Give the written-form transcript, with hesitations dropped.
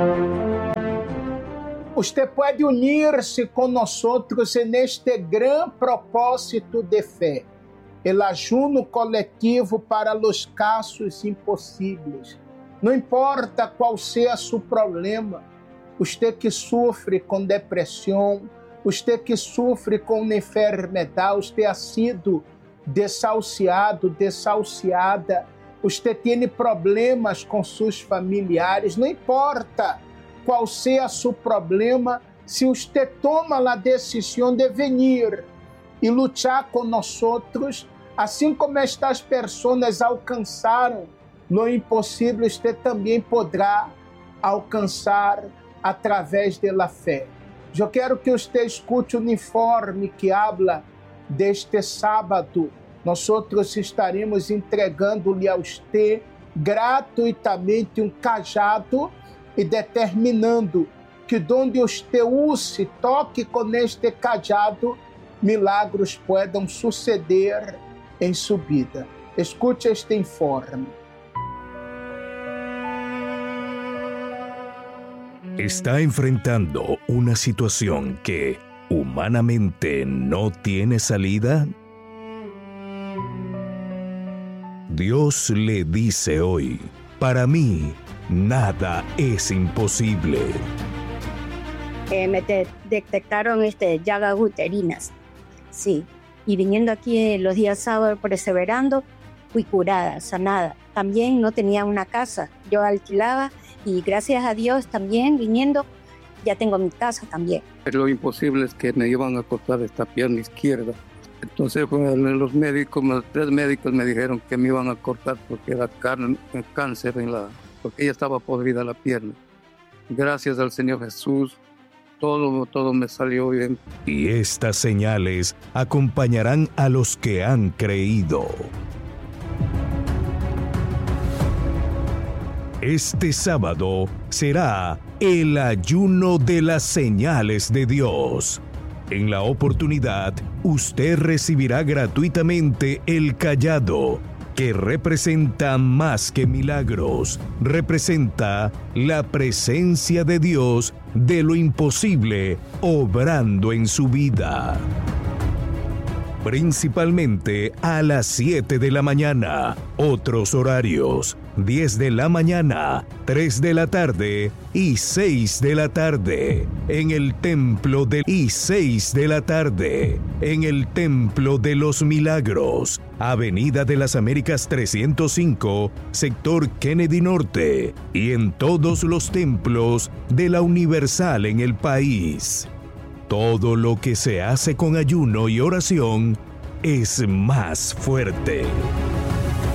Usted puede unir-se com nós neste grande propósito de fé, o ajuno coletivo para os casos impossíveis. Não importa qual seja seu problema, você que sofre com depressão, você que sofre com enfermidade, você ha sido desahuciado, desahuciada, você tem problemas com seus familiares, não importa qual seja seu problema, se você toma a decisão de vir e lutar com nós, assim como estas pessoas alcançaram no impossível, você também poderá alcançar através da fé. Eu quero que você escute o informe que habla deste sábado. Nós estaremos entregando-lhe a você gratuitamente um cajado e determinando que donde você use, toque com este cajado, milagros podem suceder em sua vida. Escute este informe. Está enfrentando una situación que humanamente no tiene salida. Dios le dice hoy, para mí, nada es imposible. Me detectaron llagas uterinas, sí. Y viniendo aquí los días sábados perseverando, fui curada, sanada. También no tenía una casa, yo alquilaba y gracias a Dios también viniendo ya tengo mi casa también. Lo imposible es que me iban a cortar esta pierna izquierda. Entonces los médicos, los 3 médicos me dijeron que me iban a cortar porque era cáncer porque ella estaba podrida la pierna. Gracias al Señor Jesús, todo me salió bien. Y estas señales acompañarán a los que han creído. Este sábado será el ayuno de las señales de Dios. En la oportunidad, usted recibirá gratuitamente el cayado, que representa más que milagros, representa la presencia de Dios de lo imposible obrando en su vida. Principalmente a las 7 de la mañana, otros horarios, 10 de la mañana, 3 de la tarde y 6 de la tarde, en el Templo de y 6 de la tarde, en el Templo de los Milagros, Avenida de las Américas 305, sector Kennedy Norte, y en todos los templos de la Universal en el país. Todo lo que se hace con ayuno y oración es más fuerte.